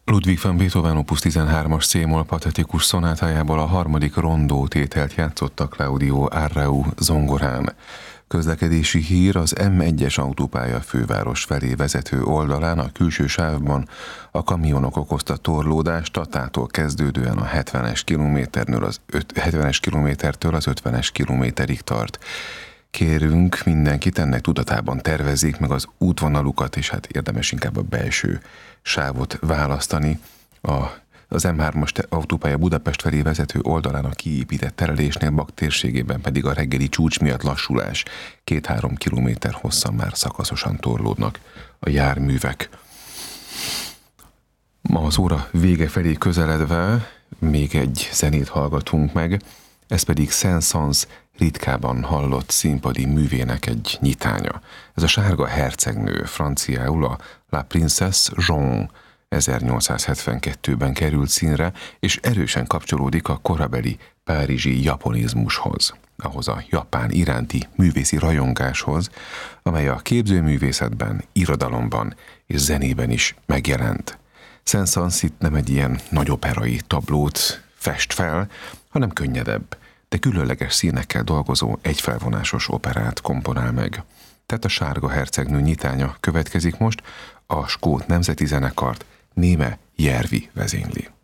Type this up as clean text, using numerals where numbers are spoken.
Ludwig van Beethoven opus 13-as C-moll patetikus szonátájából a harmadik rondó tételt játszotta Claudio Arrau zongorán. Közlekedési hír: az M1-es autópálya főváros felé vezető oldalán a külső sávban a kamionok okozta torlódást, Tatától kezdődően a 70-es kilométertől az 50-es kilométerig tart. Kérünk mindenkit, ennek tudatában tervezzék meg az útvonalukat, és hát érdemes inkább a belső sávot választani. Az M3-as autópálya Budapest felé vezető oldalán a kiépített terelésnél, Bak térségében pedig a reggeli csúcs miatt lassulás. 2-3 kilométer hosszan már szakaszosan torlódnak a járművek. Ma az óra vége felé közeledve még egy zenét hallgatunk meg, ez pedig Saint-Saëns ritkában hallott színpadi művének egy nyitánya. Ez a Sárga hercegnő, franciául a La Princesse Jaune, 1872-ben került színre, és erősen kapcsolódik a korabeli párizsi japonizmushoz, ahhoz a japán iránti művészi rajongáshoz, amely a képzőművészetben, irodalomban és zenében is megjelent. Saint-Saëns itt nem egy ilyen nagy operai tablót fest fel, hanem könnyedebb, de különleges színekkel dolgozó egyfelvonásos operát komponál meg. Tehát a Sárga hercegnő nyitánya következik most, a skót nemzeti zenekart Néme Järvi vezényli.